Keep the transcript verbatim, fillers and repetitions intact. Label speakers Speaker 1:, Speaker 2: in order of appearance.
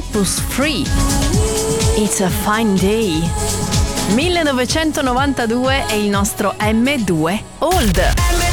Speaker 1: Opus Free. It's a fine day. millenovecentonovantadue è il nostro M due Old.